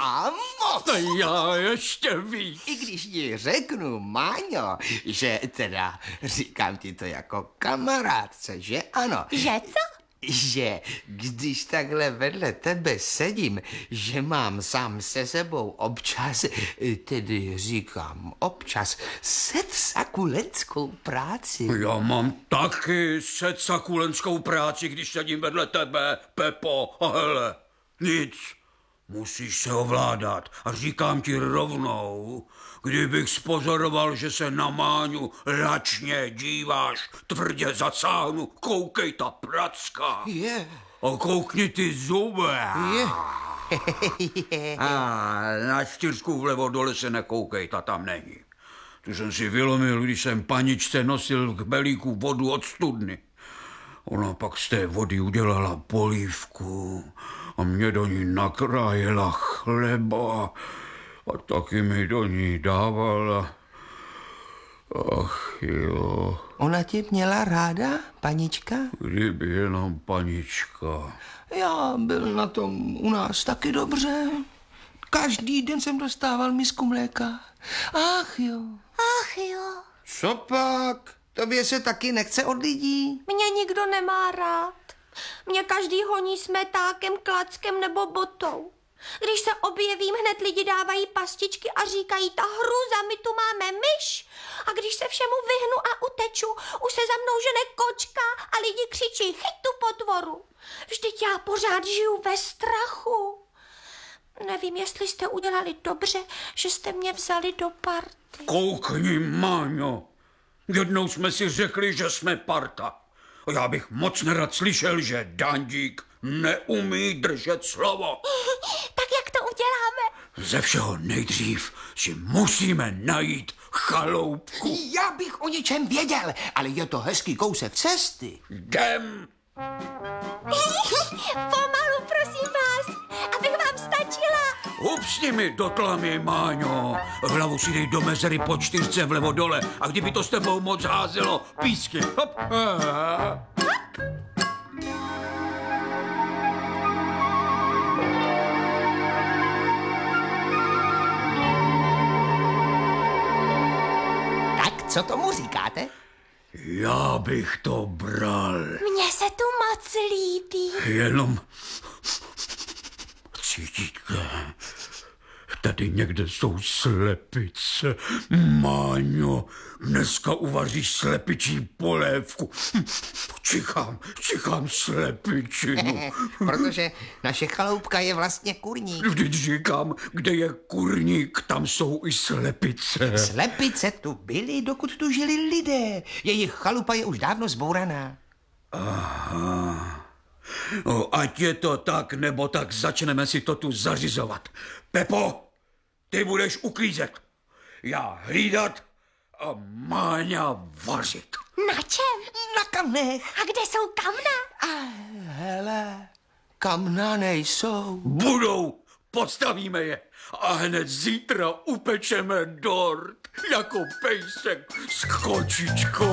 já moc. Já ještě víc. I když ti řeknu, Máňo, že teda říkám ti to jako kamarádce, že ano. Že co? Že když takhle vedle tebe sedím, že mám sám se sebou občas, tedy říkám občas, setsakulenskou práci. Já mám taky setsakulenskou práci, když sedím vedle tebe, Pepo. A hele, nic. Musíš se ovládat a říkám ti rovnou, kdybych spozoroval, že se na Máňu lačně díváš, tvrdě zasáhnu, koukej ta pracka. Je. A koukni ty zuby. Je. A na 4 vlevo dole se nekoukej, ta tam není. Tu jsem si vylomil, když jsem paničce nosil k belíku vodu od studny. Ona pak z té vody udělala polívku a mě do ní nakrájela chleba a taky mi do ní dávala. Ach jo. Ona tě měla ráda, panička? Kdyby jenom panička. Já byl na tom u nás taky dobře. Každý den jsem dostával misku mléka. Ach jo. Ach jo. Co pak? Tobě se taky nechce od lidí? Mě nikdo nemá rád. Mě každý honí smetákem, klackem nebo botou. Když se objevím, hned lidi dávají pastičky a říkají, ta hruza, my tu máme myš. A když se všemu vyhnu a uteču, už se za mnou žene kočka a lidi křičí, chyť tu potvoru. Vždyť já pořád žiju ve strachu. Nevím, jestli jste udělali dobře, že jste mě vzali do party. Koukni, Máňo. Jednou jsme si řekli, že jsme parta. A já bych moc nerad slyšel, že Dandík neumí držet slovo. Tak jak to uděláme? Ze všeho nejdřív si musíme najít chaloupku. Já bych o něčem věděl, ale je to hezký kousek cesty. Jdem. Pomalu, prosím vás, abych vám stačila. Upsni mi do tlamy, Máňo. Hlavu si dej do mezery po 4 vlevo dole a kdyby to s tebou moc házelo, písky. Hop. Tak, co tomu říkáte? Já bych to bral. Mně se tu moc líbí. Jenom cítíte, tady někde jsou slepice. Máňo, dneska uvaříš slepičí polévku. Čichám slepičinu. Protože naše chaloupka je vlastně kurník. Vždyť říkám, kde je kurník, tam jsou i slepice. Slepice tu byly, dokud tu žili lidé. Jejich chalupa je už dávno zbouraná. Aha. No, ať je to tak, nebo tak začneme si to tu zařizovat. Pepo, ty budeš uklízet. Já hlídat a Máňa vařit. Na čem? Na kamnech. A kde jsou kamna? A hele, kamna nejsou. Budou, podstavíme je a hned zítra upečeme dort jako pejsek s kočičkou.